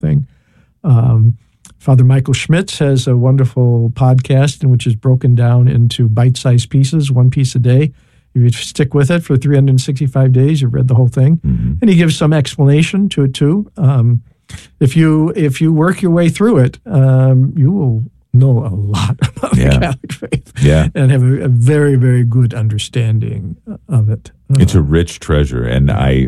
thing. Father Michael Schmitz has a wonderful podcast in which is broken down into bite-sized pieces, one piece a day. You stick with it for 365 days, you've read the whole thing. Mm-hmm. And he gives some explanation to it too. If you work your way through it, you will know a lot about the Catholic faith and have a very, very good understanding of it. It's a rich treasure. And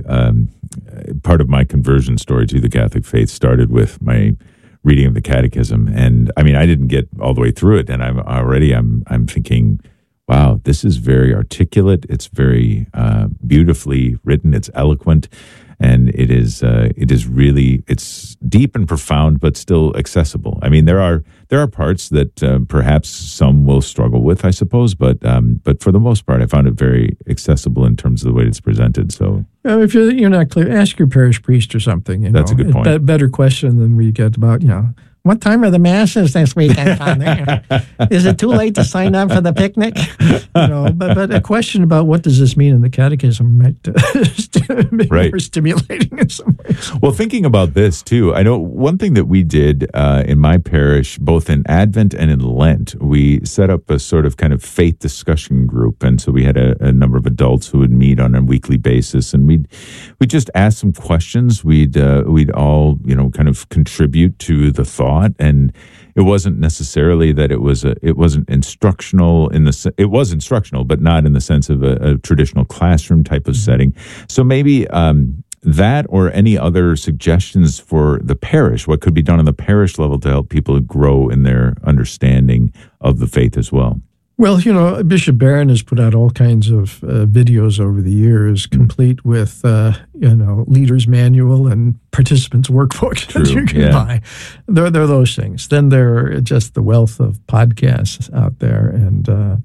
part of my conversion story to the Catholic faith started with my reading of the Catechism. And I mean, I didn't get all the way through it. And I'm thinking, wow, this is very articulate. It's very beautifully written. It's eloquent. And it is really, it's deep and profound, but still accessible. I mean, there are parts that perhaps some will struggle with, I suppose, but for the most part, I found it very accessible in terms of the way it's presented. So, if you're not clear, ask your parish priest or something. That's a good point. Better question than we get about what time are the masses this weekend, Father? Is it too late to sign up for the picnic? But a question about what does this mean in the Catechism might be more stimulating in some ways. Well, thinking about this too, I know one thing that we did in my parish, both in Advent and in Lent, we set up a sort of kind of faith discussion group, and so we had a number of adults who would meet on a weekly basis, and we'd just ask some questions. We'd all kind of contribute to the thought. And it wasn't necessarily that it wasn't instructional it was instructional, but not in the sense of a traditional classroom type of setting. So maybe that or any other suggestions for the parish, what could be done on the parish level to help people grow in their understanding of the faith as well. Well, Bishop Barron has put out all kinds of videos over the years, complete with, leader's manual and participants' workbook that you can buy. There are those things. Then there are just the wealth of podcasts out there. And,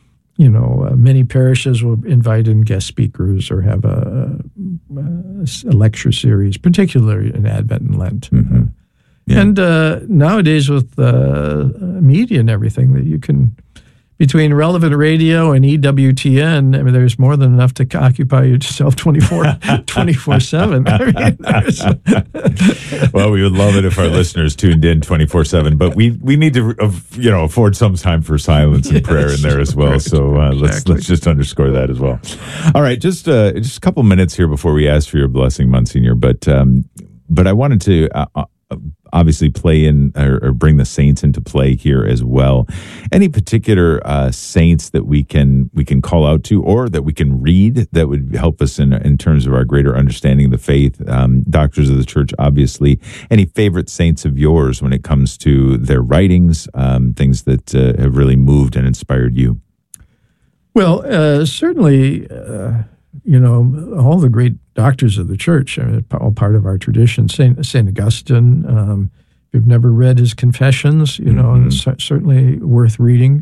many parishes will invite in guest speakers or have a lecture series, particularly in Advent and Lent. Mm-hmm. Yeah. And nowadays with media and everything that you can... Between Relevant Radio and EWTN, I mean, there's more than enough to occupy yourself 24/7. Well, we would love it if our listeners tuned in 24/7, but we need to, afford some time for silence and prayer in there as well. Right. So let's just underscore that as well. All right, just a couple minutes here before we ask for your blessing, Monsignor. But I wanted to. Obviously play in or bring the saints into play here as well. Any particular saints that we can call out to or that we can read that would help us in terms of our greater understanding of the faith? Doctors of the Church, obviously. Any favorite saints of yours when it comes to their writings, things that have really moved and inspired you? Well, certainly... all the great doctors of the Church, all part of our tradition. Saint Augustine, if you've never read his Confessions, it's certainly worth reading.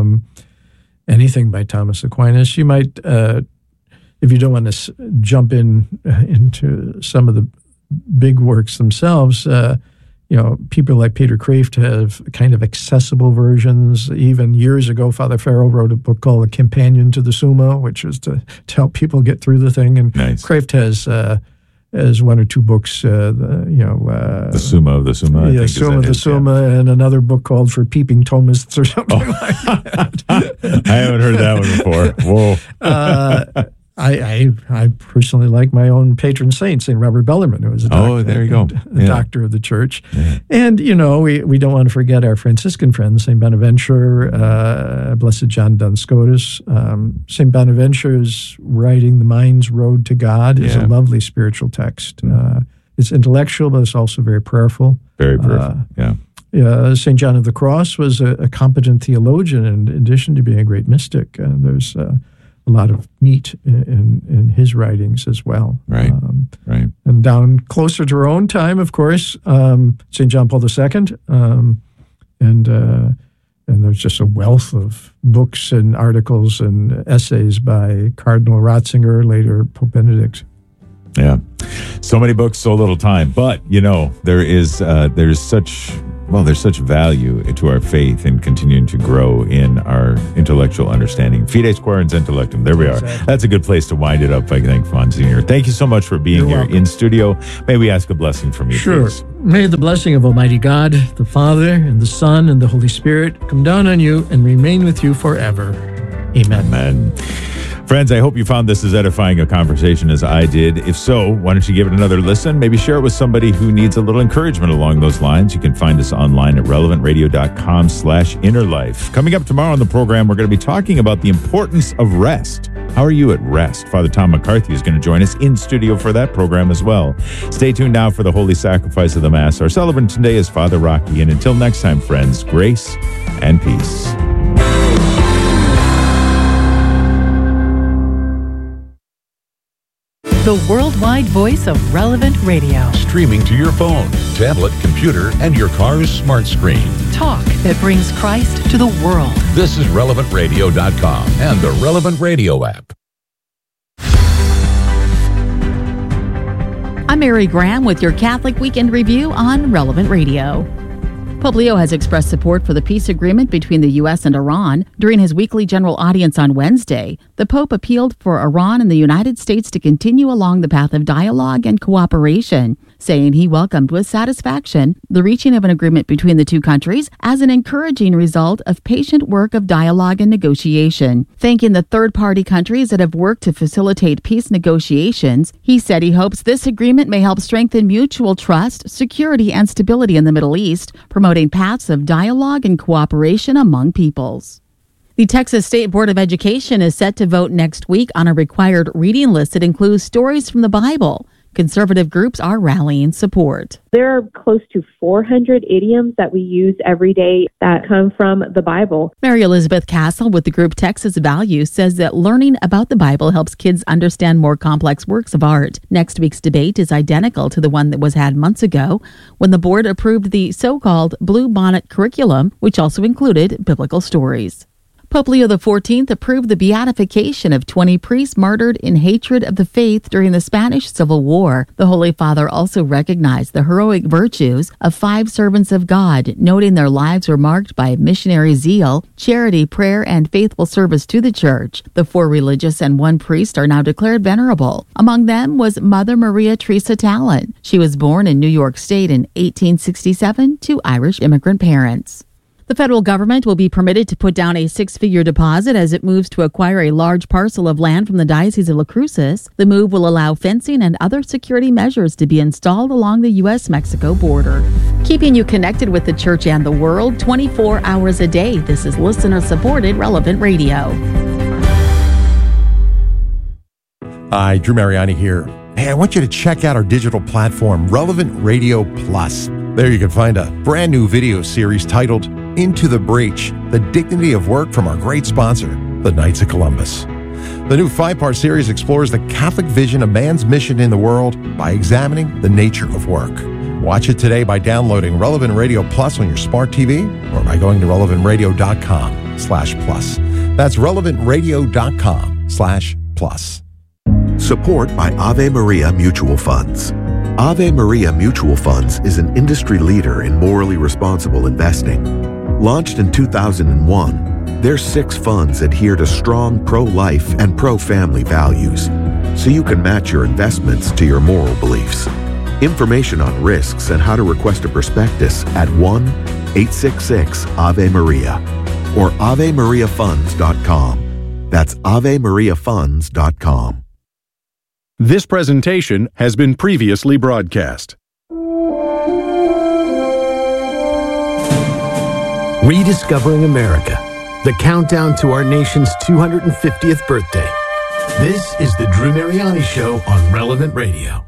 Anything by Thomas Aquinas. You might, if you don't want to jump into some of the big works themselves, people like Peter Kreeft have kind of accessible versions. Even years ago, Father Farrell wrote a book called A Companion to the Summa, which was to help people get through the thing. And nice. Kreeft has one or two books, the Summa of the Summa. Yeah, Summa of the Summa, and another book called For Peeping Thomists or something like that. I haven't heard that one before. Whoa. I personally like my own patron saint, St. Robert Bellarmine, who was a doctor of the Church. Yeah. And, we don't want to forget our Franciscan friends, St. Bonaventure, Blessed John Duns Scotus. St. Bonaventure's writing The Mind's Road to God is a lovely spiritual text. It's intellectual, but it's also very prayerful. Very prayerful, St. John of the Cross was a competent theologian in addition to being a great mystic. There's a lot of meat in his writings as well. Right, right. And down closer to our own time, of course, St. John Paul II, and there's just a wealth of books and articles and essays by Cardinal Ratzinger, later Pope Benedict. Yeah, so many books, so little time. But there's such value to our faith in continuing to grow in our intellectual understanding. Fides Quaerens Intellectum. There we are. Exactly. That's a good place to wind it up, I think, Monsignor. Thank you so much for being here in studio. May we ask a blessing from you, please? May the blessing of Almighty God, the Father, and the Son, and the Holy Spirit come down on you and remain with you forever. Amen. Amen. Friends, I hope you found this as edifying a conversation as I did. If so, why don't you give it another listen? Maybe share it with somebody who needs a little encouragement along those lines. You can find us online at relevantradio.com/innerlife. Coming up tomorrow on the program, we're going to be talking about the importance of rest. How are you at rest? Father Tom McCarthy is going to join us in studio for that program as well. Stay tuned now for the Holy Sacrifice of the Mass. Our celebrant today is Father Rocky. And until next time, friends, grace and peace. The worldwide voice of Relevant Radio. Streaming to your phone, tablet, computer, and your car's smart screen. Talk that brings Christ to the world. This is RelevantRadio.com and the Relevant Radio app. I'm Mary Graham with your Catholic Weekend Review on Relevant Radio. Pope Leo has expressed support for the peace agreement between the U.S. and Iran. During his weekly general audience on Wednesday, the Pope appealed for Iran and the United States to continue along the path of dialogue and cooperation, saying he welcomed with satisfaction the reaching of an agreement between the two countries as an encouraging result of patient work of dialogue and negotiation. Thanking the third-party countries that have worked to facilitate peace negotiations, he said he hopes this agreement may help strengthen mutual trust, security, and stability in the Middle East, promoting paths of dialogue and cooperation among peoples. The Texas State Board of Education is set to vote next week on a required reading list that includes stories from the Bible. Conservative groups are rallying support. There are close to 400 idioms that we use every day that come from the Bible. Mary Elizabeth Castle with the group Texas Values says that learning about the Bible helps kids understand more complex works of art. Next week's debate is identical to the one that was had months ago when the board approved the so-called Blue Bonnet curriculum, which also included biblical stories. Pope Leo XIV approved the beatification of 20 priests martyred in hatred of the faith during the Spanish Civil War. The Holy Father also recognized the heroic virtues of 5 servants of God, noting their lives were marked by missionary zeal, charity, prayer, and faithful service to the Church. The 4 religious and 1 priest are now declared venerable. Among them was Mother Maria Teresa Talon. She was born in New York State in 1867 to Irish immigrant parents. The federal government will be permitted to put down a 6-figure deposit as it moves to acquire a large parcel of land from the Diocese of Las Cruces. The move will allow fencing and other security measures to be installed along the U.S.-Mexico border. Keeping you connected with the Church and the world 24 hours a day. This is listener-supported Relevant Radio. Hi, Drew Mariani here. Hey, I want you to check out our digital platform, Relevant Radio Plus. There you can find a brand new video series titled Into the Breach, The Dignity of Work from our great sponsor, the Knights of Columbus. The new 5-part series explores the Catholic vision of man's mission in the world by examining the nature of work. Watch it today by downloading Relevant Radio Plus on your smart TV or by going to relevantradio.com/plus. That's relevantradio.com/plus. Support by Ave Maria Mutual Funds. Ave Maria Mutual Funds is an industry leader in morally responsible investing. Launched in 2001, their 6 funds adhere to strong pro-life and pro-family values, so you can match your investments to your moral beliefs. Information on risks and how to request a prospectus at 1-866-AVE-MARIA or AveMariaFunds.com. That's AveMariaFunds.com. This presentation has been previously broadcast. Rediscovering America, the countdown to our nation's 250th birthday. This is the Drew Mariani Show on Relevant Radio.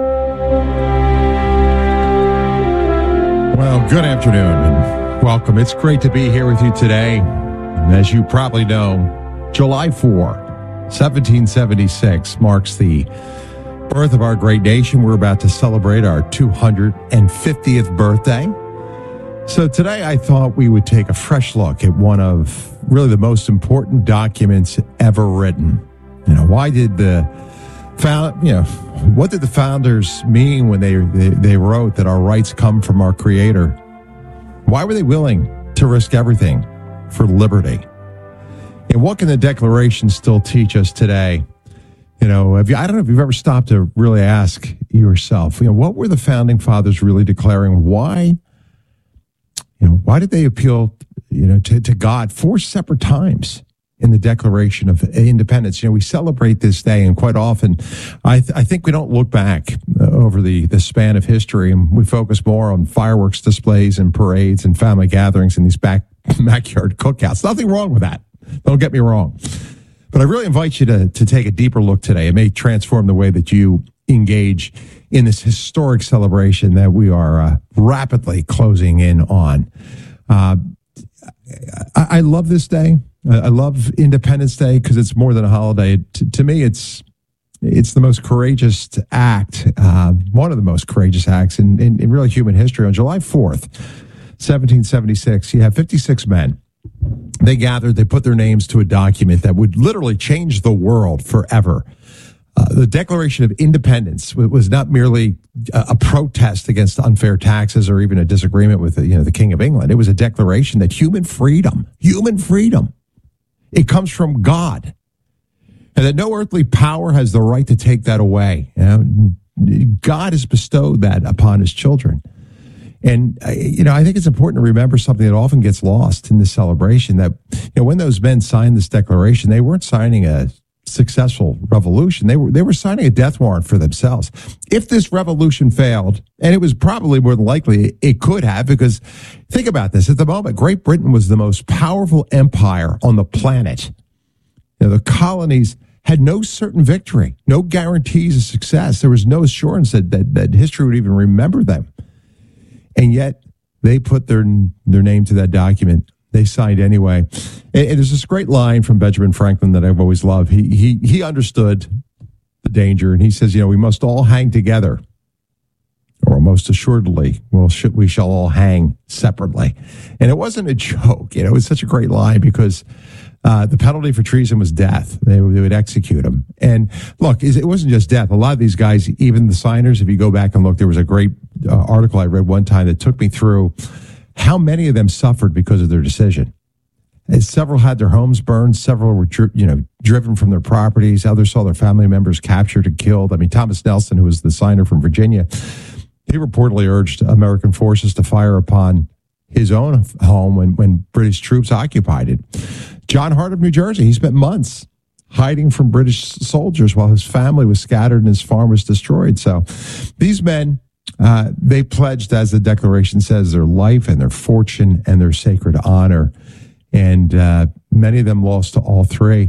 Well, good afternoon and welcome. It's great to be here with you today. As you probably know, July 4, 1776 marks the birth of our great nation. We're about to celebrate our 250th birthday. So today I thought we would take a fresh look at one of really the most important documents ever written. What did the founders mean when they wrote that our rights come from our Creator? Why were they willing to risk everything for liberty? And what can the Declaration still teach us today? I don't know if you've ever stopped to really ask, yourself. What were the founding fathers really declaring? Why did they appeal, to God 4 separate times in the Declaration of Independence? We celebrate this day, and quite often, I think we don't look back over the span of history, and we focus more on fireworks displays and parades and family gatherings and these backyard cookouts. Nothing wrong with that. Don't get me wrong. But I really invite you to take a deeper look today. It may transform the way that you engage in this historic celebration that we are rapidly closing in on. I love this day. I love Independence Day because it's more than a holiday. To me, it's the most courageous act, one of the most courageous acts in really human history. On July 4th, 1776, you have 56 men. They gathered, they put their names to a document that would literally change the world forever. The Declaration of Independence was not merely a protest against unfair taxes or even a disagreement with the King of England. It was a declaration that human freedom, it comes from God, and that no earthly power has the right to take that away. God has bestowed that upon his children. And, I think it's important to remember something that often gets lost in this celebration, that, when those men signed this declaration, they weren't signing a successful revolution. They were signing a death warrant for themselves. If this revolution failed, and it was probably more than likely it could have, because think about this. At the moment, Great Britain was the most powerful empire on the planet. The colonies had no certain victory, no guarantees of success. There was no assurance that history would even remember them. And yet they put their name to that document. They signed anyway. And there's this great line from Benjamin Franklin that I've always loved. He understood the danger, and he says, we must all hang together, or most assuredly, we shall all hang separately. And it wasn't a joke. It was such a great line because the penalty for treason was death. They would execute him. And look, it wasn't just death. A lot of these guys, even the signers, if you go back and look, there was a great article I read one time that took me through how many of them suffered because of their decision. And several had their homes burned. Several were, driven from their properties. Others saw their family members captured and killed. I mean, Thomas Nelson, who was the signer from Virginia, he reportedly urged American forces to fire upon his own home when British troops occupied it. John Hart of New Jersey, he spent months hiding from British soldiers while his family was scattered and his farm was destroyed. So these men, they pledged, as the Declaration says, their life and their fortune and their sacred honor. And many of them lost to all three.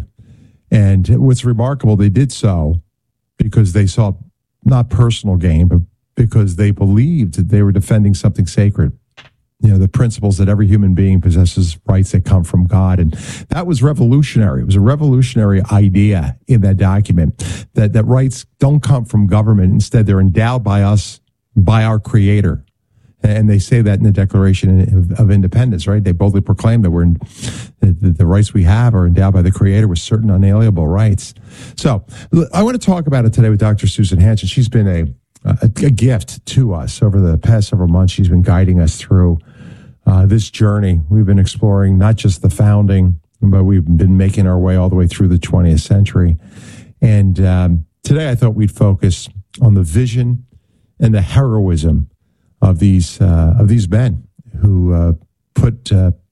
And what's remarkable, they did so because they saw not personal gain, but because they believed that they were defending something sacred. The principles that every human being possesses rights that come from God. And that was revolutionary. It was a revolutionary idea in that document that rights don't come from government. Instead, they're endowed by us, by our Creator. And they say that in the Declaration of Independence, right? They boldly proclaim that the rights we have are endowed by the Creator with certain unalienable rights. So I want to talk about it today with Dr. Susan Hansen. She's been a gift to us over the past several months. She's been guiding us through this journey. We've been exploring not just the founding, but we've been making our way all the way through the 20th century. And today I thought we'd focus on the vision and the heroism of these men who put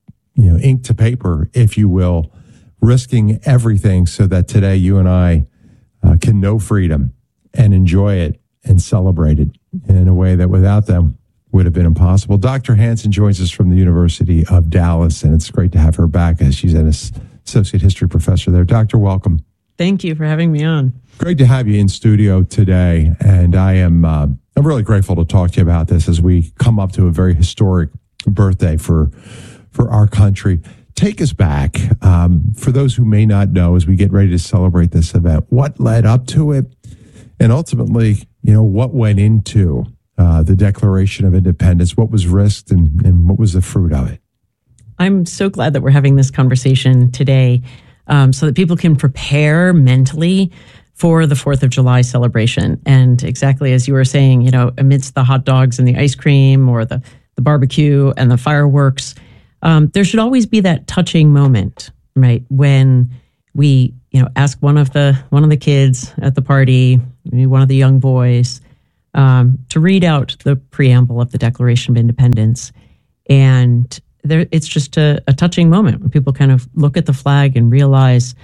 ink to paper, if you will, risking everything so that today you and I can know freedom and enjoy it and celebrate it in a way that without them would have been impossible. Dr. Hansen joins us from the University of Dallas, and it's great to have her back as she's an associate history professor there. Doctor, welcome. Thank you for having me on. Great to have you in studio today, and I'm really grateful to talk to you about this as we come up to a very historic birthday for our country. Take us back, for those who may not know, as we get ready to celebrate this event, what led up to it, and ultimately, what went into the Declaration of Independence, what was risked, and what was the fruit of it? I'm so glad that we're having this conversation today so that people can prepare mentally for the 4th of July celebration. And exactly as you were saying, amidst the hot dogs and the ice cream or the barbecue and the fireworks, there should always be that touching moment, right? When we, ask one of the kids at the party, maybe one of the young boys, to read out the preamble of the Declaration of Independence. And it's just a touching moment when people kind of look at the flag and realize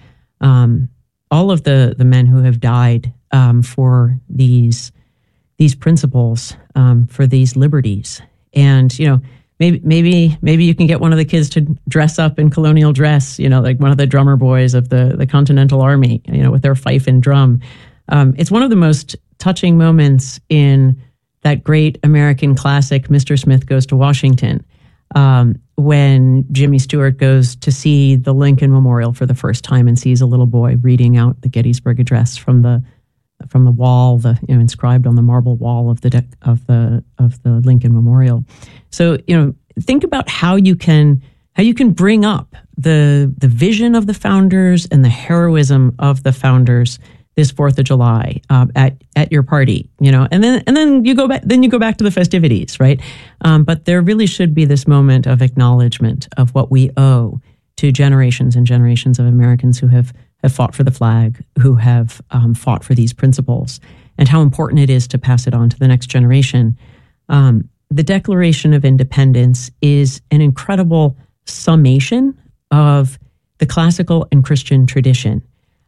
all of the men who have died for these principles, for these liberties. And, maybe you can get one of the kids to dress up in colonial dress, like one of the drummer boys of the Continental Army, with their fife and drum. It's one of the most touching moments in that great American classic, Mr. Smith Goes to Washington, when Jimmy Stewart goes to see the Lincoln Memorial for the first time and sees a little boy reading out the Gettysburg Address from the wall, inscribed on the marble wall of the Lincoln Memorial. So think about how you can bring up the vision of the founders and the heroism of the founders this 4th of July at your party, and then you go back to the festivities, right? But there really should be this moment of acknowledgement of what we owe to generations and generations of Americans who have fought for the flag, who have fought for these principles, and how important it is to pass it on to the next generation. The Declaration of Independence is an incredible summation of the classical and Christian tradition.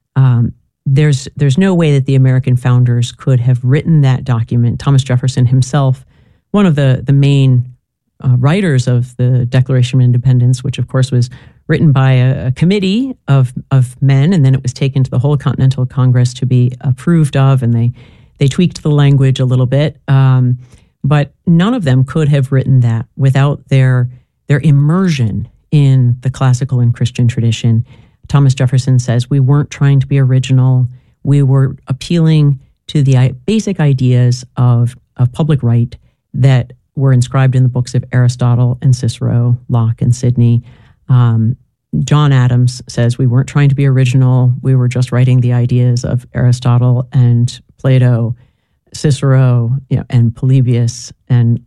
There's no way that the American founders could have written that document. Thomas Jefferson himself, one of the main writers of the Declaration of Independence, which of course was written by a committee of men, and then it was taken to the whole Continental Congress to be approved of, and they tweaked the language a little bit. But none of them could have written that without their immersion in the classical and Christian tradition. Thomas Jefferson says we weren't trying to be original. We were appealing to the basic ideas of public right that were inscribed in the books of Aristotle and Cicero, Locke and Sidney. John Adams says we weren't trying to be original. We were just writing the ideas of Aristotle and Plato, Cicero, and Polybius, and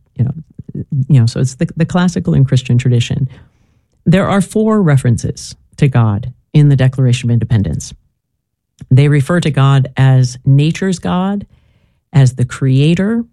so it's the classical and Christian tradition. There are 4 references to God in the Declaration of Independence. They refer to God as nature's God, as the creator,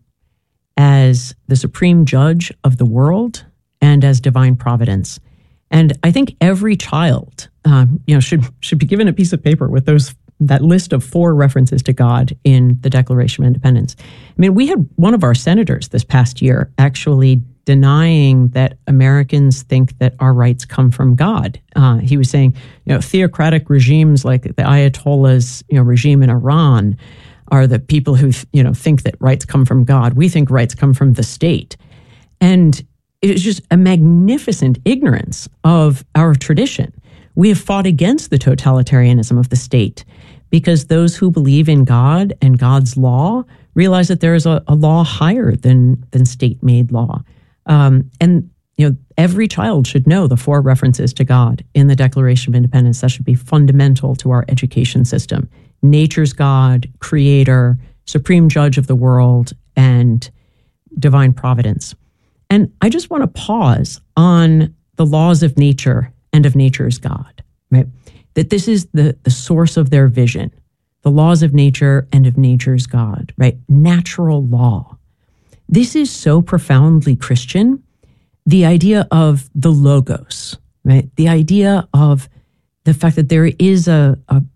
as the supreme judge of the world, and as divine providence. And I think every child, should be given a piece of paper with that list of 4 references to God in the Declaration of Independence. I mean, we had one of our senators this past year actually denying that Americans think that our rights come from God. He was saying, theocratic regimes like the Ayatollah's, regime in Iran are the people who, think that rights come from God. We think rights come from the state. And it is just a magnificent ignorance of our tradition. We have fought against the totalitarianism of the state because those who believe in God and God's law realize that there is a law higher than state-made law. And every child should know the 4 references to God in the Declaration of Independence. That should be fundamental to our education system. Nature's God, creator, supreme judge of the world, and divine providence. And I just want to pause on the laws of nature and of nature's God, right? That this is the source of their vision, the laws of nature and of nature's God, right? Natural law. This is so profoundly Christian, the idea of the logos, right? The idea of the fact that there is an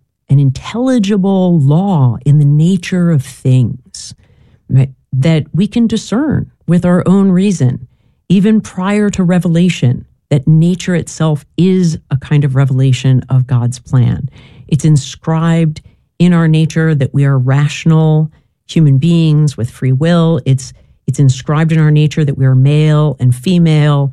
intelligible law in the nature of things, right? That we can discern with our own reason, even prior to revelation, that nature itself is a kind of revelation of God's plan. It's inscribed in our nature that we are rational human beings with free will. It's inscribed in our nature that we are male and female.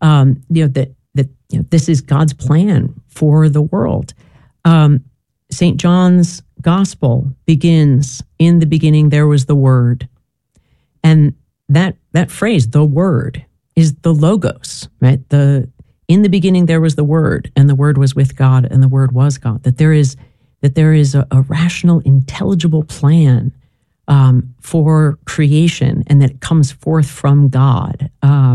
This is God's plan for the world. St. John's Gospel begins, "In the beginning there was the Word," and that phrase, "the Word," is the logos, right? In the beginning there was the Word, and the Word was with God, and the Word was God. That there is a rational, intelligible plan for creation, and that it comes forth from God.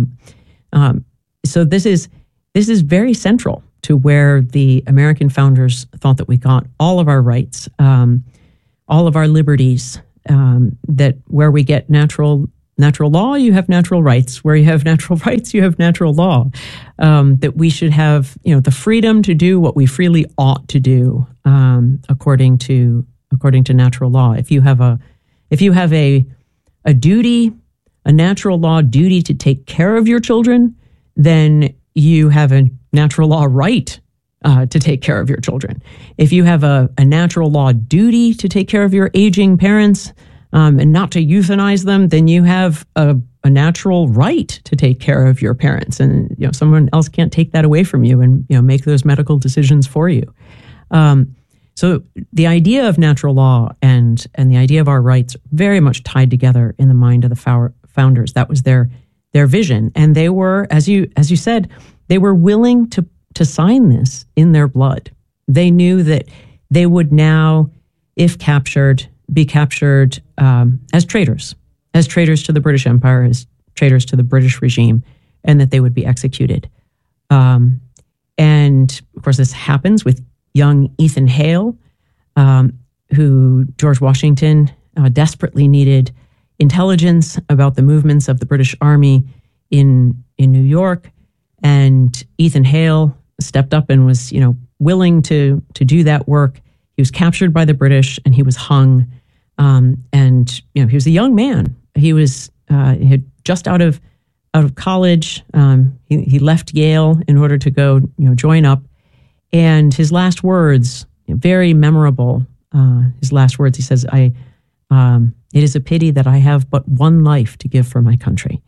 So this is very central to where the American founders thought that we got all of our rights, all of our liberties, that where we get natural law, you have natural rights. Where you have natural rights, you have natural law. That we should have, the freedom to do what we freely ought to do, according to natural law. If you have a duty, a natural law duty to take care of your children, then you have a natural law right to take care of your children. If you have a natural law duty to take care of your aging parents, and not to euthanize them, then you have a natural right to take care of your parents, and someone else can't take that away from you and make those medical decisions for you. So the idea of natural law and the idea of our rights very much tied together in the mind of the founders. That was their vision, and they were, as you said, they were willing to sign this in their blood. They knew that they would now, if captured, be captured as traitors to the British Empire, as traitors to the British regime, and that they would be executed. And of course, this happens with young Ethan Hale, who George Washington desperately needed intelligence about the movements of the British Army in New York, and Ethan Hale stepped up and was willing to do that work. He was captured by the British and he was hung. And he was a young man. He was he had just out of college. He left Yale in order to go join up. And his last words, very memorable. His last words, he says, "It is a pity that I have but one life to give for my country."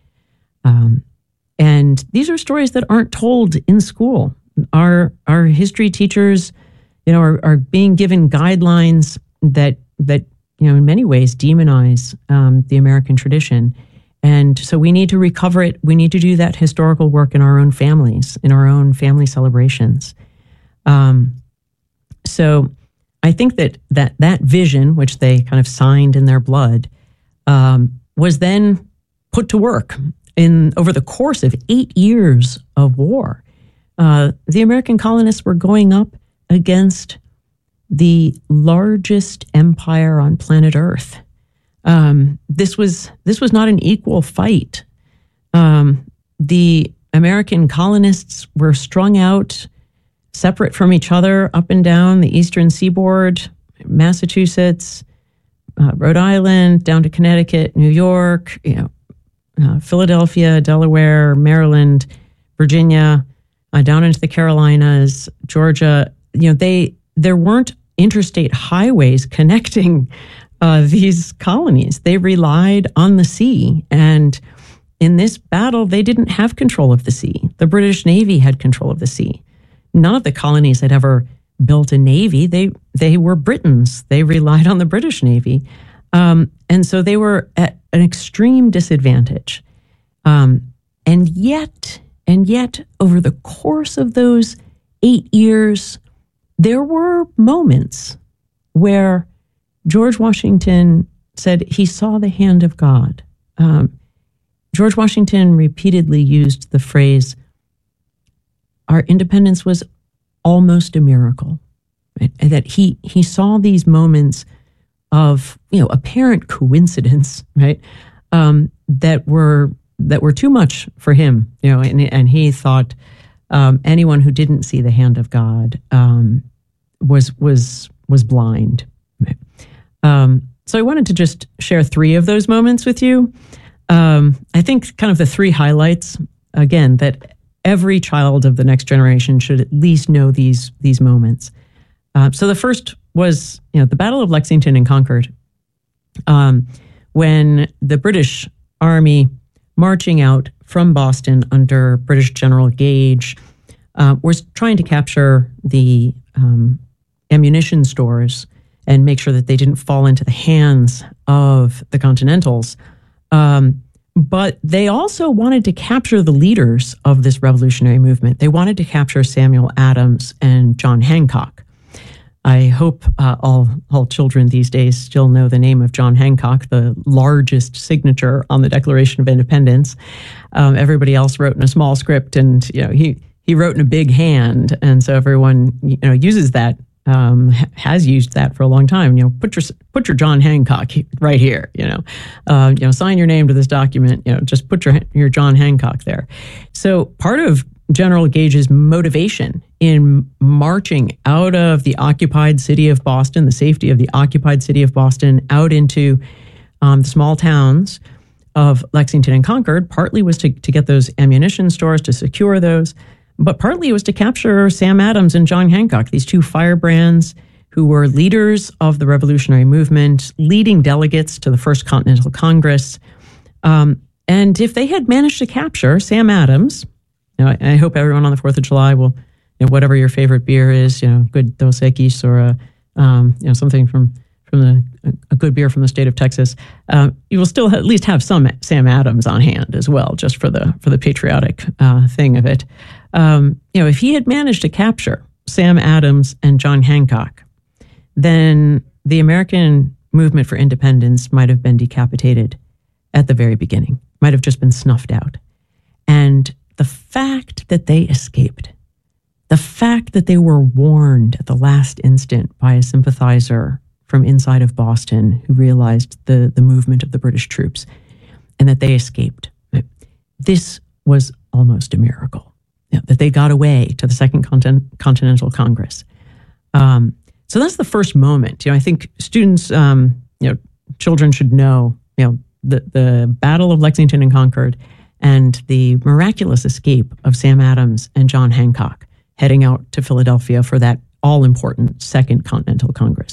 And these are stories that aren't told in school. Our history teachers, are being given guidelines that in many ways demonize the American tradition. And so we need to recover it. We need to do that historical work in our own families, in our own family celebrations. So I think that vision, which they kind of signed in their blood, was then put to work over the course of 8 years of war. The American colonists were going up against the largest empire on planet Earth. This was not an equal fight. The American colonists were strung out, separate from each other, up and down the eastern seaboard, Massachusetts, Rhode Island, down to Connecticut, New York, Philadelphia, Delaware, Maryland, Virginia, down into the Carolinas, Georgia. There weren't interstate highways connecting these colonies. They relied on the sea. And in this battle, they didn't have control of the sea. The British Navy had control of the sea. None of the colonies had ever built a navy. They were Britons. They relied on the British Navy. And so they were at an extreme disadvantage. And yet, over the course of those 8 years, there were moments where George Washington said he saw the hand of God. George Washington repeatedly used the phrase, our independence was almost a miracle. Right? And that he saw these moments of apparent coincidence, right? That were too much for him, and he thought anyone who didn't see the hand of God was blind. So I wanted to just share 3 of those moments with you. I think kind of the 3 highlights, again, that every child of the next generation should at least know these moments. So the first was, the Battle of Lexington and Concord, when the British Army marching out from Boston under British General Gage was trying to capture the ammunition stores and make sure that they didn't fall into the hands of the Continentals. But they also wanted to capture the leaders of this revolutionary movement. They wanted to capture Samuel Adams and John Hancock. I hope all children these days still know the name of John Hancock, the largest signature on the Declaration of Independence. Everybody else wrote in a small script, and he wrote in a big hand, and so everyone uses that has used that for a long time. Put your John Hancock right here. Sign your name to this document. Just put your John Hancock there. So part of General Gage's motivation in marching out of the occupied city of Boston, the safety of the occupied city of Boston, out into the small towns of Lexington and Concord, partly was to get those ammunition stores, to secure those, but partly it was to capture Sam Adams and John Hancock, these two firebrands who were leaders of the Revolutionary Movement, leading delegates to the First Continental Congress. And if they had managed to capture Sam Adams, I hope everyone on the 4th of July will, whatever your favorite beer is, good Dos Equis or something from a good beer from the state of Texas, you will still at least have some Sam Adams on hand as well, just for the patriotic thing of it. If he had managed to capture Sam Adams and John Hancock, then the American movement for independence might have been decapitated at the very beginning, might have just been snuffed out. And the fact that they escaped, the fact that they were warned at the last instant by a sympathizer from inside of Boston who realized the movement of the British troops and that they escaped, this was almost a miracle, that they got away to the Second Continental Congress. So that's the first moment. I think students, children should know, the Battle of Lexington and Concord and the miraculous escape of Sam Adams and John Hancock heading out to Philadelphia for that all-important Second Continental Congress.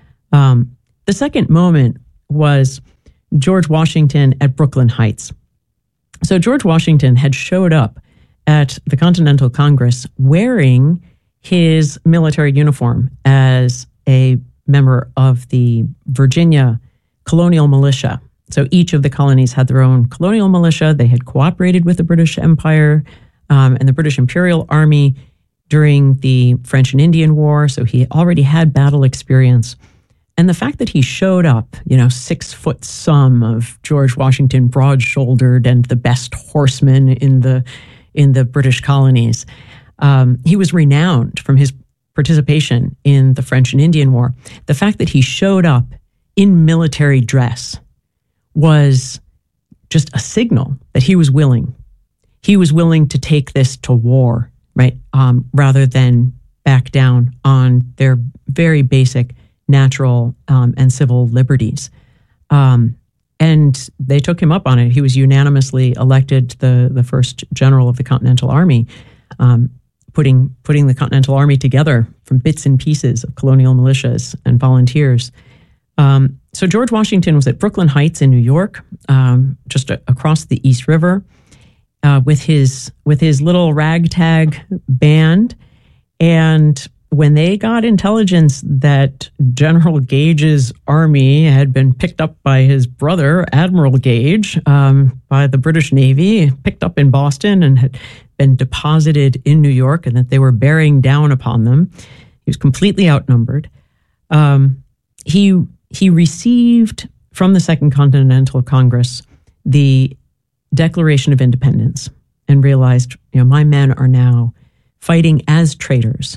The second moment was George Washington at Brooklyn Heights. So George Washington had showed up at the Continental Congress wearing his military uniform as a member of the Virginia colonial militia. So each of the colonies had their own colonial militia. They had cooperated with the British Empire and the British Imperial Army during the French and Indian War. So he already had battle experience. And the fact that he showed up, 6 foot some of George Washington, broad-shouldered and the best horseman in the British colonies, he was renowned from his participation in the French and Indian War. The fact that he showed up in military dress was just a signal that he was willing. He was willing to take this to war, right? Rather than back down on their very basic natural and civil liberties. And they took him up on it. He was unanimously elected the first general of the Continental Army, putting the Continental Army together from bits and pieces of colonial militias and volunteers. So George Washington was at Brooklyn Heights in New York, just across the East River, with his little ragtag band. And when they got intelligence that General Gage's army had been picked up by his brother, Admiral Gage, by the British Navy, picked up in Boston and had been deposited in New York, and that they were bearing down upon them, he was completely outnumbered. He received from the Second Continental Congress the Declaration of Independence and realized, my men are now fighting as traitors.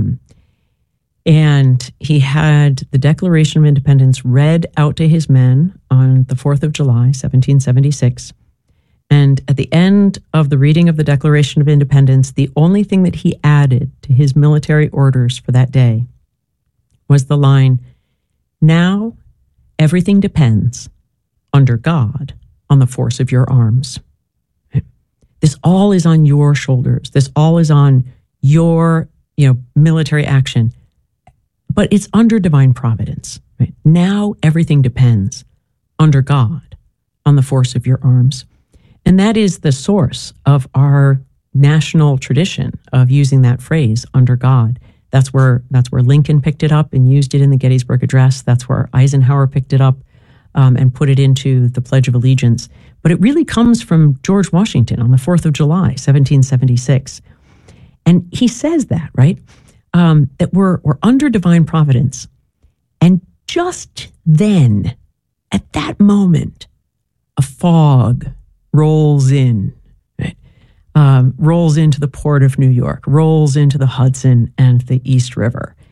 And he had the Declaration of Independence read out to his men on the 4th of July, 1776. And at the end of the reading of the Declaration of Independence, the only thing that he added to his military orders for that day was the line, "Now everything depends, under God, on the force of your arms." This all is on your shoulders. This all is on your, military action. But it's under divine providence. Right? Now everything depends, under God, on the force of your arms. And that is the source of our national tradition of using that phrase, under God. That's where Lincoln picked it up and used it in the Gettysburg Address. That's where Eisenhower picked it up and put it into the Pledge of Allegiance. But it really comes from George Washington on the 4th of July, 1776. And he says that, right? That we're under divine providence. And just then, at that moment, a fog rolls in, right? Rolls into the port of New York, rolls into the Hudson and the East River.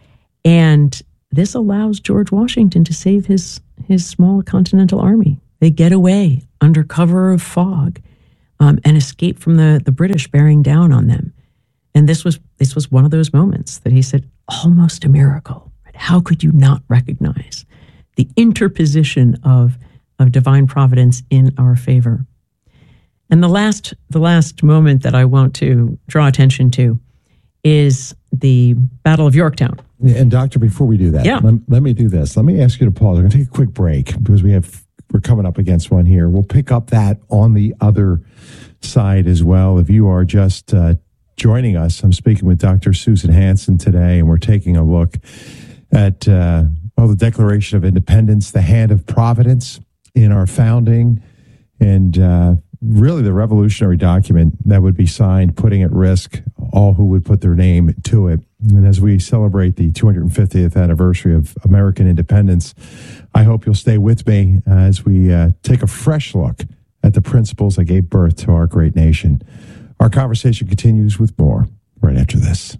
And this allows George Washington to save his small continental army. They get away under cover of fog and escape from the British bearing down on them. And this was one of those moments that he said, almost a miracle. Right? How could you not recognize the interposition of divine providence in our favor? And the last moment that I want to draw attention to is the Battle of Yorktown. And Doctor, before we do that, let me do this. Let me ask you to pause. We're going to take a quick break because we're coming up against one here. We'll pick up that on the other side as well. If you are just joining us, I'm speaking with Dr. Susan Hansen today, and we're taking a look at the Declaration of Independence, the hand of providence in our founding, and really the revolutionary document that would be signed, putting at risk all who would put their name to it. And as we celebrate the 250th anniversary of American independence, I hope you'll stay with me as we take a fresh look at the principles that gave birth to our great nation. Our conversation continues with more right after this.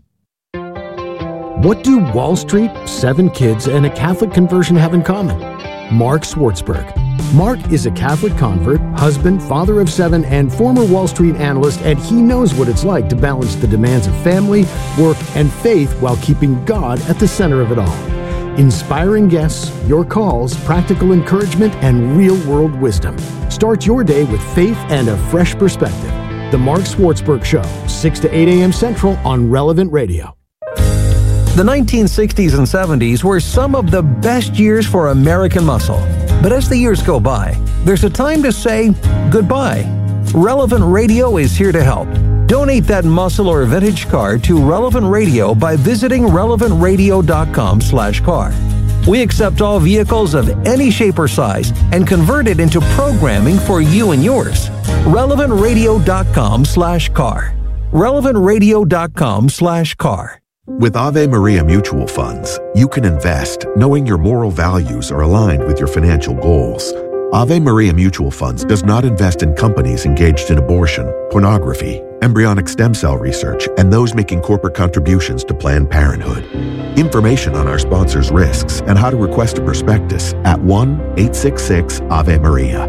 What do Wall Street, 7 kids, and a Catholic conversion have in common? Mark Swartzberg. Mark is a Catholic convert, husband, father of 7, and former Wall Street analyst, and he knows what it's like to balance the demands of family, work, and faith while keeping God at the center of it all. Inspiring guests, your calls, practical encouragement, and real-world wisdom. Start your day with faith and a fresh perspective. The Mark Swartzberg Show, 6 to 8 a.m. Central on Relevant Radio. The 1960s and 70s were some of the best years for American muscle. But as the years go by, there's a time to say goodbye. Relevant Radio is here to help. Donate that muscle or vintage car to Relevant Radio by visiting relevantradio.com/car. We accept all vehicles of any shape or size and convert it into programming for you and yours. relevantradio.com/car. relevantradio.com/car. With Ave Maria Mutual Funds, you can invest knowing your moral values are aligned with your financial goals. Ave Maria Mutual Funds does not invest in companies engaged in abortion, pornography, embryonic stem cell research, and those making corporate contributions to Planned Parenthood. Information on our sponsors' risks and how to request a prospectus at 1-866-AVE-MARIA.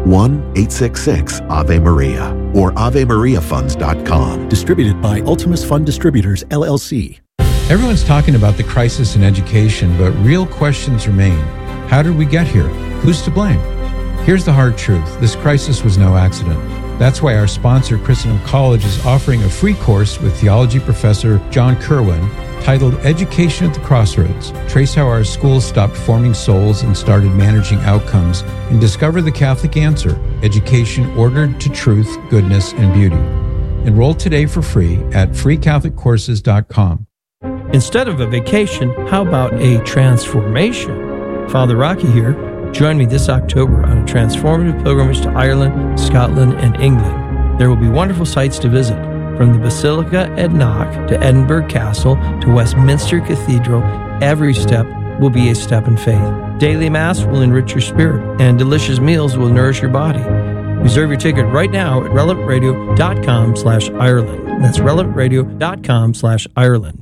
1-866-AVE-MARIA or AveMariaFunds.com. Distributed by Ultimus Fund Distributors, LLC. Everyone's talking about the crisis in education, but real questions remain. How did we get here? Who's to blame? Here's the hard truth. This crisis was no accident. That's why our sponsor, Christendom College, is offering a free course with theology professor John Kerwin titled Education at the Crossroads. Trace how our schools stopped forming souls and started managing outcomes, and discover the Catholic answer, education ordered to truth, goodness, and beauty. Enroll today for free at freecatholiccourses.com. Instead of a vacation, how about a transformation? Father Rocky here. Join me this October on a transformative pilgrimage to Ireland, Scotland, and England. There will be wonderful sites to visit, from the Basilica at Knock to Edinburgh Castle to Westminster Cathedral. Every step will be a step in faith. Daily Mass will enrich your spirit, and delicious meals will nourish your body. Reserve your ticket right now at relevantradio.com/Ireland. That's relevantradio.com/Ireland.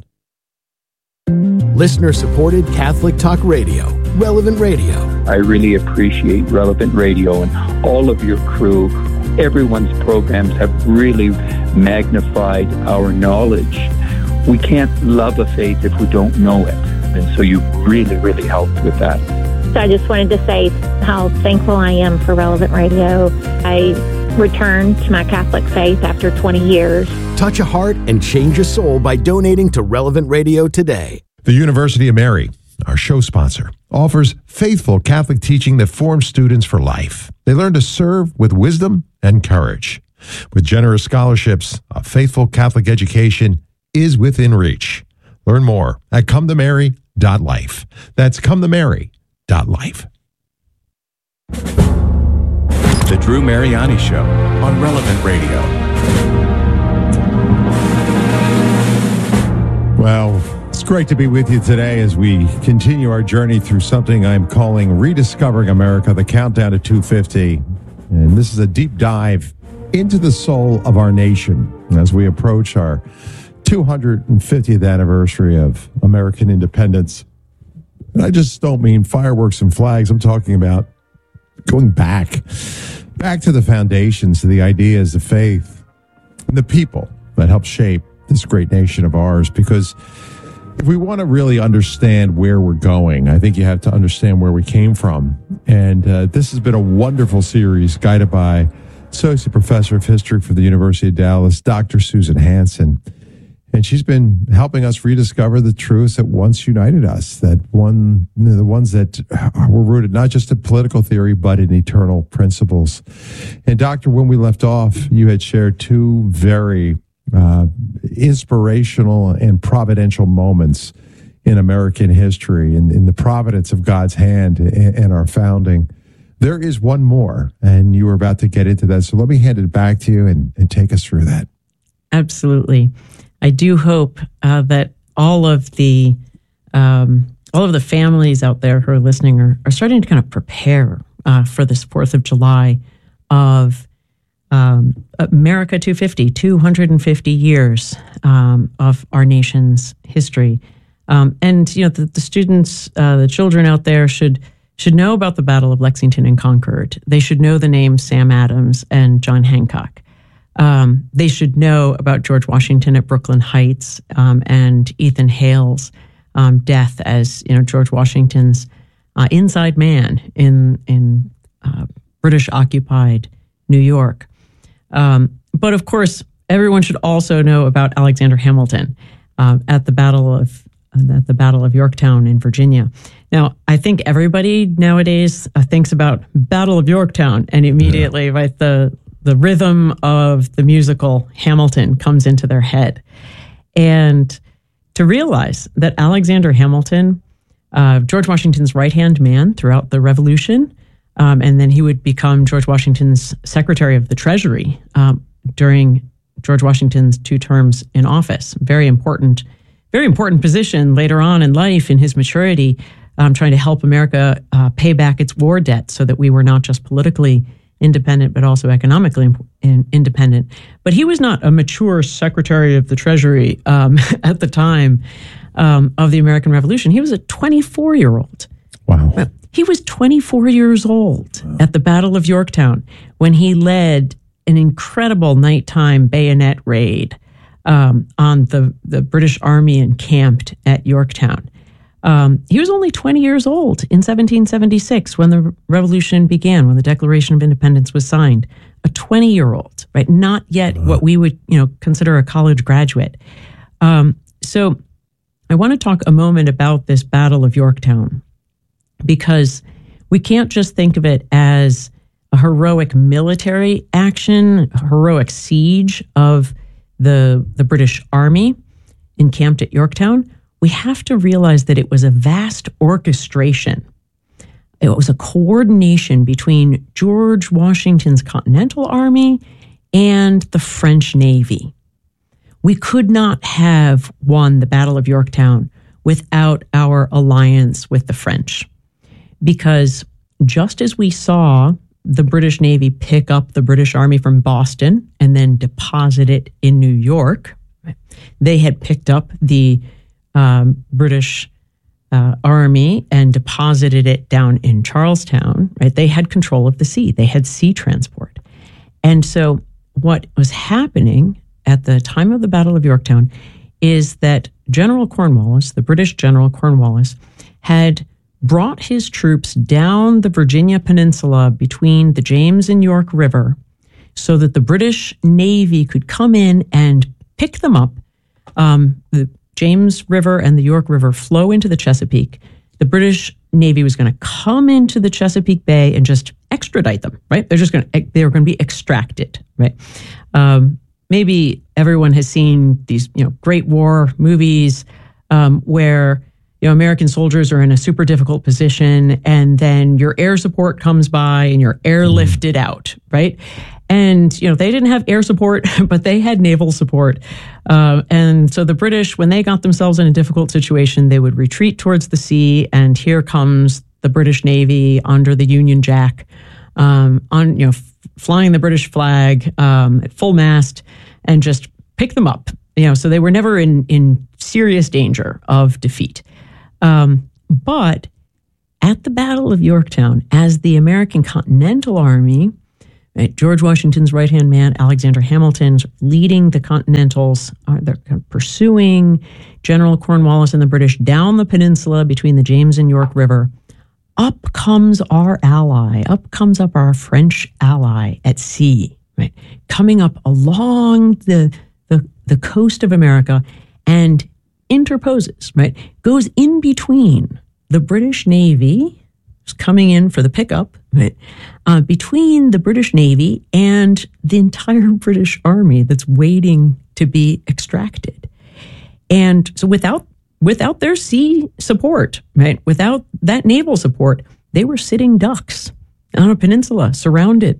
Listener-supported Catholic Talk Radio, Relevant Radio. I really appreciate Relevant Radio and all of your crew. Everyone's programs have really magnified our knowledge. We can't love a faith if we don't know it. And so you really, really helped with that. So I just wanted to say how thankful I am for Relevant Radio. I returned to my Catholic faith after 20 years. Touch a heart and change a soul by donating to Relevant Radio today. The University of Mary, our show sponsor, offers faithful Catholic teaching that forms students for life. They learn to serve with wisdom and courage. With generous scholarships, a faithful Catholic education is within reach. Learn more at cometomary.life. That's cometomary.life. The Drew Mariani Show on Relevant Radio. Well, it's great to be with you today as we continue our journey through something I'm calling Rediscovering America, the Countdown to 250. And this is a deep dive into the soul of our nation as we approach our 250th anniversary of American independence. And I just don't mean fireworks and flags. I'm talking about going back to the foundations, to the ideas, the faith, and the people that helped shape this great nation of ours. Because if we want to really understand where we're going, I think you have to understand where we came from. And this has been a wonderful series guided by Associate Professor of History for the University of Dallas, Dr. Susan Hansen. And she's been helping us rediscover the truths that once united us, the ones that were rooted not just in political theory, but in eternal principles. And Doctor, when we left off, you had shared two very inspirational and providential moments in American history, in the providence of God's hand and our founding. There is one more, and you were about to get into that. So let me hand it back to you and take us through that. Absolutely. I do hope that all of the families out there who are listening are starting to kind of prepare for this 4th of July of America 250 years of our nation's history. And, you know, the students, the children out there should know about the Battle of Lexington and Concord. They should know the names Sam Adams and John Hancock. They should know about George Washington at Brooklyn Heights and Ethan Hale's death as, you know, George Washington's inside man in British-occupied New York. But of course, everyone should also know about Alexander Hamilton at the Battle of Yorktown in Virginia. Now, I think everybody nowadays thinks about Battle of Yorktown, and immediately, right, the rhythm of the musical Hamilton comes into their head. And to realize that Alexander Hamilton, George Washington's right-hand man throughout the Revolution, and then he would become George Washington's Secretary of the Treasury during George Washington's 2 terms in office. Very important position later on in life, in his maturity, trying to help America pay back its war debt so that we were not just politically independent, but also economically independent. But he was not a mature Secretary of the Treasury at the time of the American Revolution. He was a 24-year-old. Wow. He was 24 years old at the Battle of Yorktown when he led an incredible nighttime bayonet raid on the British Army encamped at Yorktown. He was only 20 years old in 1776 when the Revolution began, when the Declaration of Independence was signed. A 20-year-old, right? Not yet what we would, consider a college graduate. So I want to talk a moment about this Battle of Yorktown, because we can't just think of it as a heroic military action, a heroic siege of the British Army encamped at Yorktown. We have to realize that it was a vast orchestration. It was a coordination between George Washington's Continental Army and the French Navy. We could not have won the Battle of Yorktown without our alliance with the French, because just as we saw the British Navy pick up the British Army from Boston and then deposit it in New York, they had picked up the British Army and deposited it down in Charlestown, right? They had control of the sea. They had sea transport. And so what was happening at the time of the Battle of Yorktown is that General Cornwallis, the British General Cornwallis, had brought his troops down the Virginia Peninsula between the James and York River so that the British Navy could come in and pick them up. The James River and the York River flow into the Chesapeake. The British Navy was going to come into the Chesapeake Bay and just extradite them, right? They were going to be extracted, right? Maybe everyone has seen these, great war movies where American soldiers are in a super difficult position, and then your air support comes by and you're airlifted out, right? And, they didn't have air support, but they had naval support. And so the British, when they got themselves in a difficult situation, they would retreat towards the sea, and here comes the British Navy under the Union Jack, flying the British flag at full mast, and just pick them up So they were never in serious danger of defeat. But at the Battle of Yorktown, as the American Continental Army, right, George Washington's right-hand man, Alexander Hamilton, leading the Continentals, they're pursuing General Cornwallis and the British down the peninsula between the James and York River. Up comes our ally, our French ally at sea, right, coming up along the coast of America and interposes, right, goes in between the British Navy, coming in for the pickup, right, between the British Navy and the entire British Army that's waiting to be extracted. And so without their sea support, right, without that naval support, they were sitting ducks on a peninsula, surrounded.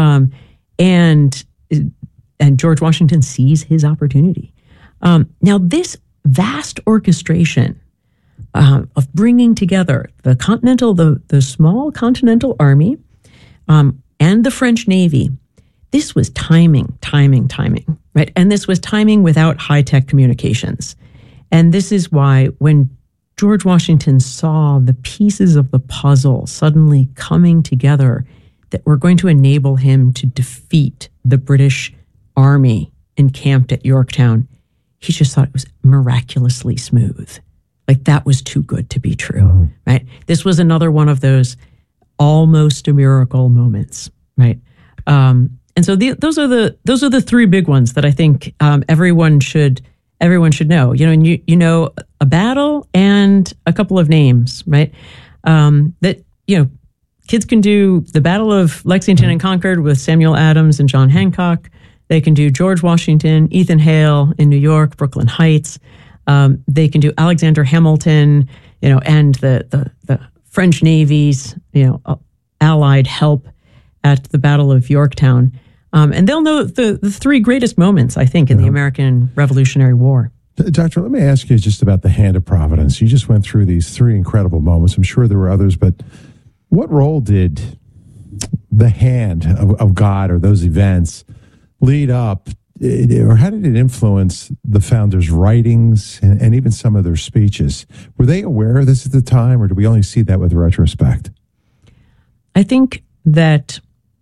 And George Washington sees his opportunity. Now, this vast orchestration of bringing together the small Continental Army, and the French Navy, this was timing, right? And this was timing without high-tech communications. And this is why when George Washington saw the pieces of the puzzle suddenly coming together that were going to enable him to defeat the British Army encamped at Yorktown, he just thought it was miraculously smooth. Like, that was too good to be true, right? This was another one of those almost a miracle moments, right? And so those are the three big ones that I think everyone should know. And you know a battle and a couple of names, right? That kids can do the Battle of Lexington and Concord with Samuel Adams and John Hancock. They can do George Washington, Ethan Hale in New York, Brooklyn Heights. They can do Alexander Hamilton, and the French Navy's, allied help at the Battle of Yorktown. And they'll know the three greatest moments, I think, in the American Revolutionary War. Doctor, let me ask you just about the hand of providence. You just went through these three incredible moments. I'm sure there were others, but what role did the hand of God or those events lead up, or how did it influence the founders' writings and even some of their speeches? Were they aware of this at the time, or do we only see that with retrospect? I think that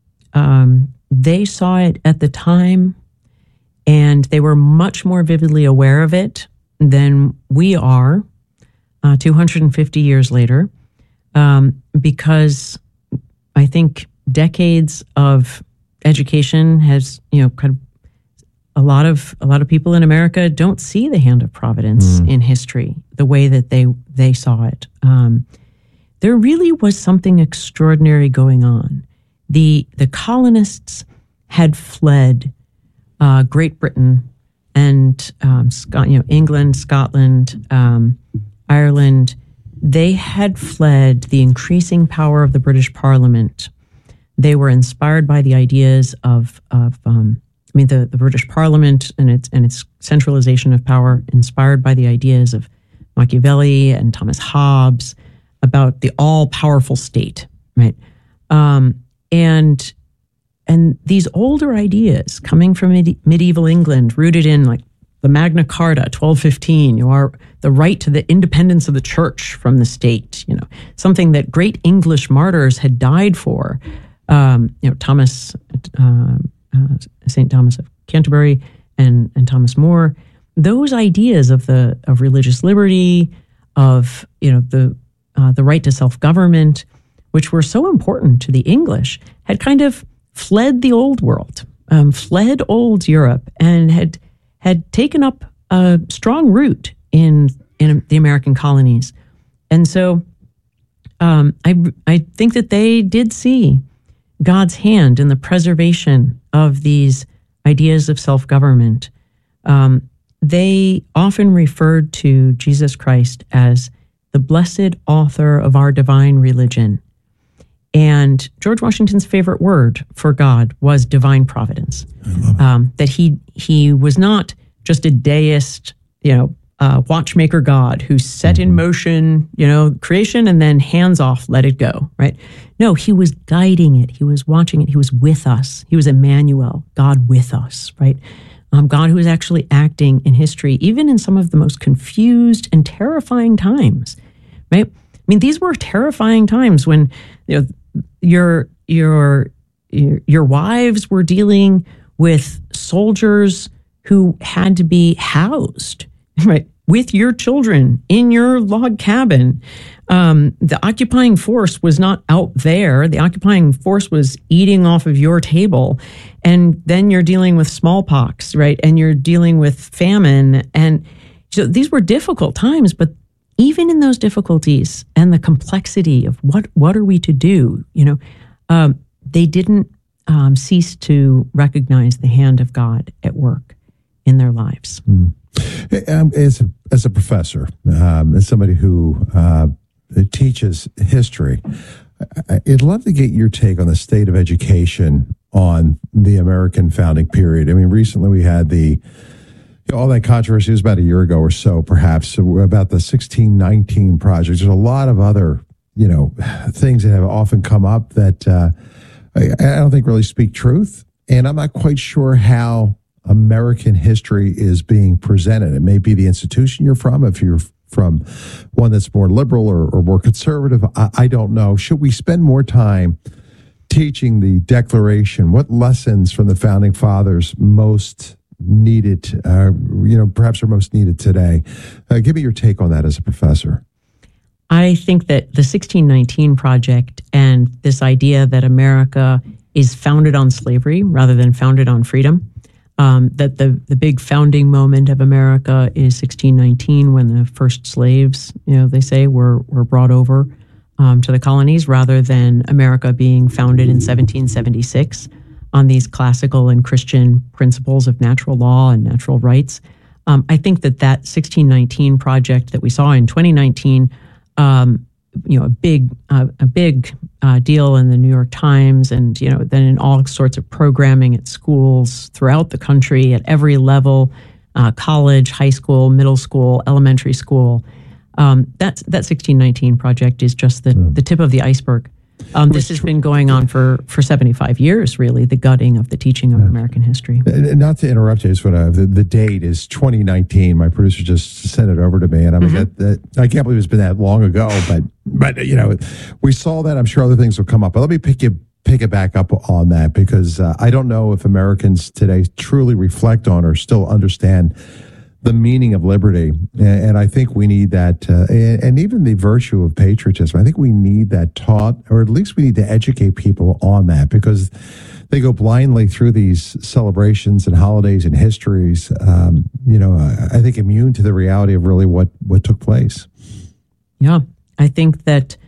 they saw it at the time, and they were much more vividly aware of it than we are 250 years later, because I think decades of education has, kind of a lot of people in America don't see the hand of providence in history the way that they saw it. There really was something extraordinary going on. The colonists had fled Great Britain and England, Scotland, Ireland. They had fled the increasing power of the British Parliament. They were inspired by the ideas of the British Parliament and its centralization of power, inspired by the ideas of Machiavelli and Thomas Hobbes about the all-powerful state, right? And these older ideas coming from medieval England, rooted in like the Magna Carta, 1215, the right to the independence of the church from the state, something that great English martyrs had died for. St. Thomas of Canterbury and Thomas More. Those ideas of religious liberty, of the right to self-government, which were so important to the English, had kind of fled the old world, fled old Europe, and had taken up a strong root in the American colonies. And so I think that they did see God's hand in the preservation of these ideas of self-government. They often referred to Jesus Christ as the blessed author of our divine religion. And George Washington's favorite word for God was divine providence. That he was not just a deist, watchmaker God who set in motion, creation and then hands off, let it go, right? No, he was guiding it. He was watching it. He was with us. He was Emmanuel, God with us, right? God who is actually acting in history, even in some of the most confused and terrifying times, right? I mean, these were terrifying times when your wives were dealing with soldiers who had to be housed, right, with your children in your log cabin. The occupying force was not out there. The occupying force was eating off of your table. And then you're dealing with smallpox, right? And you're dealing with famine. And so these were difficult times, but even in those difficulties and the complexity of what are we to do, they didn't cease to recognize the hand of God at work in their lives. As a professor, as somebody who teaches history, I'd love to get your take on the state of education on the American founding period. I mean, recently we had all that controversy, it was about a year ago or so, perhaps, about the 1619 project. There's a lot of other, things that have often come up that I don't think really speak truth. And I'm not quite sure how American history is being presented. It may be the institution you're from, if you're from one that's more liberal or more conservative. I don't know. Should we spend more time teaching the Declaration? What lessons from the Founding Fathers most needed, perhaps are most needed today? Give me your take on that as a professor. I think that the 1619 Project and this idea that America is founded on slavery rather than founded on freedom, that the big founding moment of America is 1619, when the first slaves, they say, were brought over to the colonies, rather than America being founded in 1776 on these classical and Christian principles of natural law and natural rights. I think that 1619 project that we saw in 2019, a big deal in the New York Times, and then in all sorts of programming at schools throughout the country at every level, college, high school, middle school, elementary school. That 1619 project is just the tip of the iceberg. This has been going on for 75 years, really, the gutting of the teaching of American history. Not to interrupt you, the date is 2019. My producer just sent it over to me, and I'm like, I can't believe it's been that long ago. But we saw that. I'm sure other things will come up. But let me pick it back up on that, because I don't know if Americans today truly reflect on or still understand the meaning of liberty. And I think we need that, and even the virtue of patriotism. I think we need that taught, or at least we need to educate people on that, because they go blindly through these celebrations and holidays and histories, I think immune to the reality of really what took place. Yeah, I think that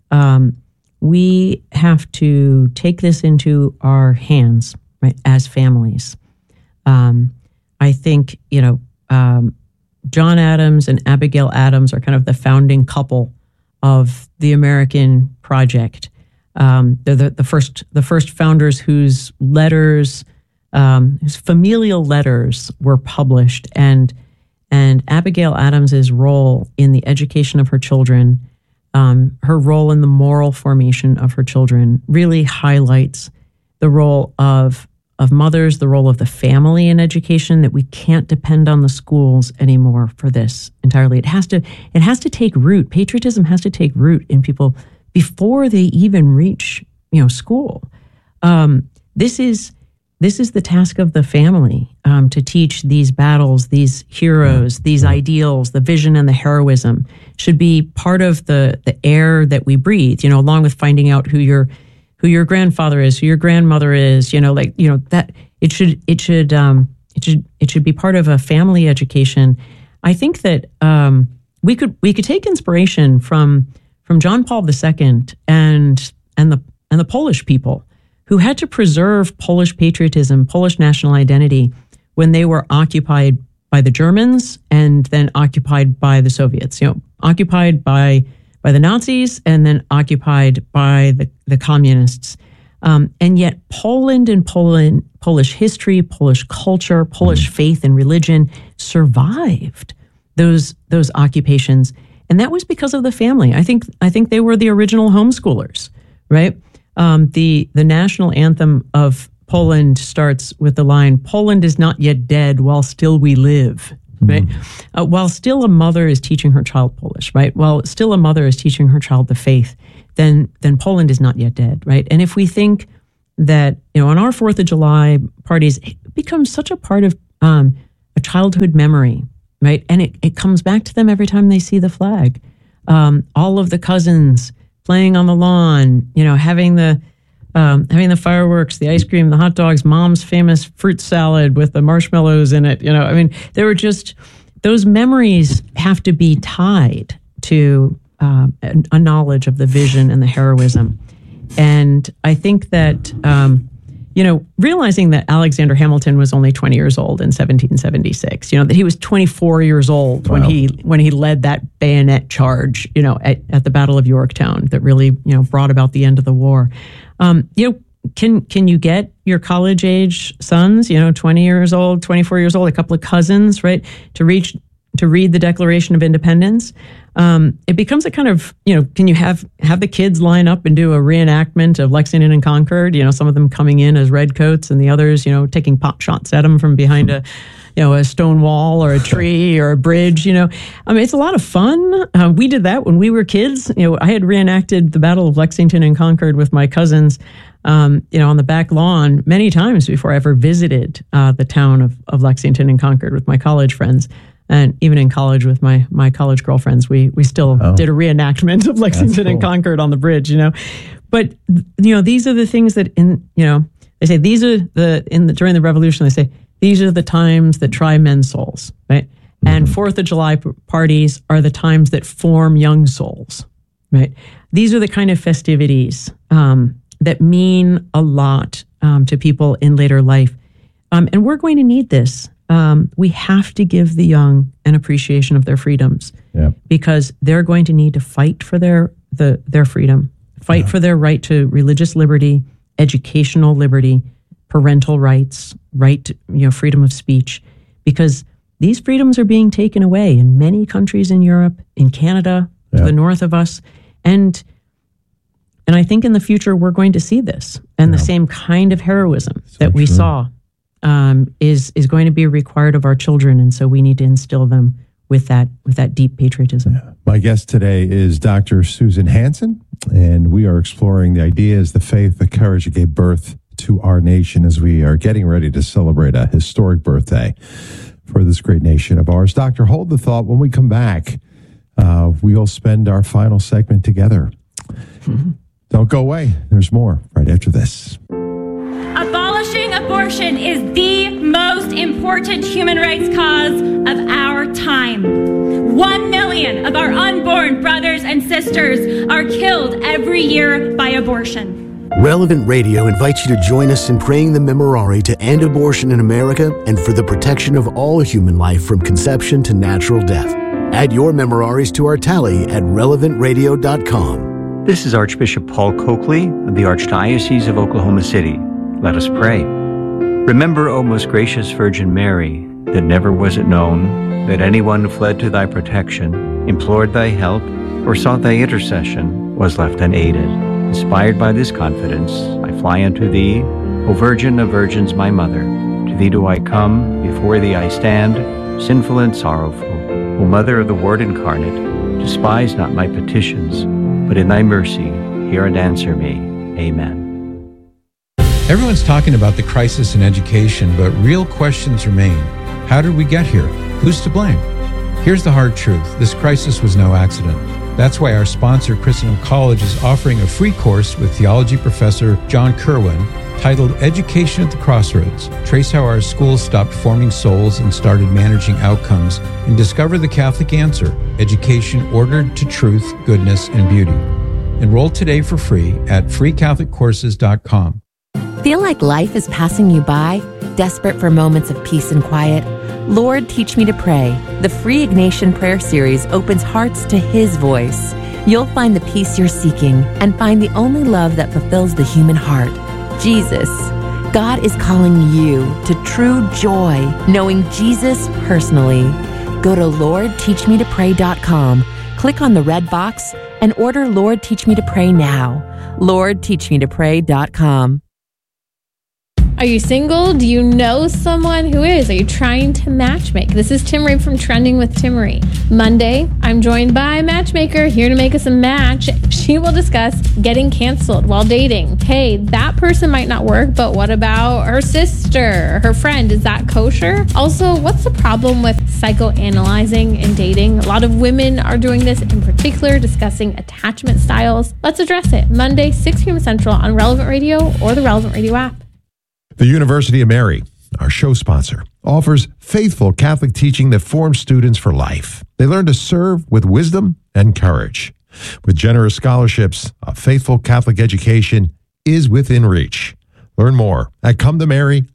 we have to take this into our hands, right, as families. I think, John Adams and Abigail Adams are kind of the founding couple of the American project. They're the first founders whose letters, whose familial letters were published, and Abigail Adams's role in the education of her children, her role in the moral formation of her children, really highlights the role of mothers, the role of the family in education, that we can't depend on the schools anymore for this entirely. It has to take root. Patriotism has to take root in people before they even reach, school. This is the task of the family, to teach these battles, these heroes, these ideals. The vision and the heroism should be part of the air that we breathe, along with finding out who your grandfather is, who your grandmother is, that it should be part of a family education. I think that we could take inspiration from John Paul II and the Polish people, who had to preserve Polish patriotism, Polish national identity, when they were occupied by the Germans and then occupied by the Soviets. Occupied by the Nazis and then occupied by the communists. And yet Poland and Polish history, Polish culture, Polish faith and religion survived those occupations. And that was because of the family. I think they were the original homeschoolers, right? The national anthem of Poland starts with the line, "Poland is not yet dead while still we live." Right? While still a mother is teaching her child Polish, right? While still a mother is teaching her child the faith, then Poland is not yet dead, right? And if we think that, on our 4th of July parties, it becomes such a part of a childhood memory, right? And it comes back to them every time they see the flag. All of the cousins playing on the lawn, having the fireworks, the ice cream, the hot dogs, mom's famous fruit salad with the marshmallows in it. There were just, those memories have to be tied to a knowledge of the vision and the heroism. And I think that, realizing that Alexander Hamilton was only 20 years old in 1776, that he was 24 years old when he led that bayonet charge, at the Battle of Yorktown that really, brought about the end of the war. Can you get your college age sons, 20 years old, 24 years old, a couple of cousins, right, to read the Declaration of Independence? It becomes a kind of, can you have the kids line up and do a reenactment of Lexington and Concord, some of them coming in as redcoats and the others, taking pot shots at them from behind a stone wall or a tree or a bridge, it's a lot of fun. We did that when we were kids. I had reenacted the Battle of Lexington and Concord with my cousins, on the back lawn many times before I ever visited the town of Lexington and Concord with my college friends. And even in college with my college girlfriends, we still did a reenactment of Lexington and Concord on the bridge, But, these are the things that they say during the Revolution, they say, these are the times that try men's souls, right? Mm-hmm. And 4th of July parties are the times that form young souls, right? These are the kind of festivities that mean a lot to people in later life. And we're going to need this. We have to give the young an appreciation of their freedoms, because they're going to need to fight for their freedom, fight for their right to religious liberty, educational liberty, parental rights, right to, freedom of speech, because these freedoms are being taken away in many countries in Europe, in Canada, to the north of us, and I think in the future we're going to see this, and the same kind of heroism that we saw is going to be required of our children, and so we need to instill them with that deep patriotism. Yeah. My guest today is Dr. Susan Hansen, and we are exploring the ideas, the faith, the courage that gave birth to our nation as we are getting ready to celebrate a historic birthday for this great nation of ours. Doctor, hold the thought. When we come back, we'll spend our final segment together. Mm-hmm. Don't go away. There's more right after this. Abolishing abortion is the most important human rights cause of our time. 1 million of our unborn brothers and sisters are killed every year by abortion. Relevant Radio invites you to join us in praying the Memorare to end abortion in America and for the protection of all human life from conception to natural death. Add your memoraries to our tally at relevantradio.com. This is Archbishop Paul Coakley of the Archdiocese of Oklahoma City. Let us pray. Remember, O most gracious Virgin Mary, that never was it known that anyone who fled to thy protection, implored thy help, or sought thy intercession was left unaided. Inspired by this confidence, I fly unto thee, O Virgin of Virgins, my Mother. To thee do I come, before thee I stand, sinful and sorrowful. O Mother of the Word incarnate, despise not my petitions, but in thy mercy hear and answer me. Amen. Everyone's talking about the crisis in education, but real questions remain. How did we get here? Who's to blame? Here's the hard truth. This crisis was no accident. That's why our sponsor, Christendom College, is offering a free course with theology professor John Kerwin titled Education at the Crossroads. Trace how our schools stopped forming souls and started managing outcomes, and discover the Catholic answer, education ordered to truth, goodness, and beauty. Enroll today for free at freecatholiccourses.com. Feel like life is passing you by? Desperate for moments of peace and quiet? Lord, Teach Me to Pray. The free Ignatian prayer series opens hearts to His voice. You'll find the peace you're seeking and find the only love that fulfills the human heart, Jesus. God is calling you to true joy, knowing Jesus personally. Go to LordTeachMeToPray.com, click on the red box, and order Lord, Teach Me to Pray now. LordTeachMeToPray.com. Are you single? Do you know someone who is? Are you trying to matchmake? This is Timmerie from Trending with Timmerie. Monday, I'm joined by a matchmaker here to make us a match. She will discuss getting canceled while dating. Hey, that person might not work, but what about her sister, her friend? Is that kosher? Also, what's the problem with psychoanalyzing in dating? A lot of women are doing this, in particular, discussing attachment styles. Let's address it. Monday, 6 p.m. Central on Relevant Radio or the Relevant Radio app. The University of Mary, our show sponsor, offers faithful Catholic teaching that forms students for life. They learn to serve with wisdom and courage. With generous scholarships, a faithful Catholic education is within reach. Learn more at cometomary.ca.